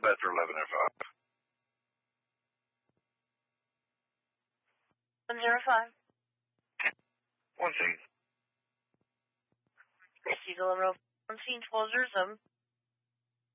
Metro 1105. 105. 1 scene. Receive 1105. 1 scene 1207.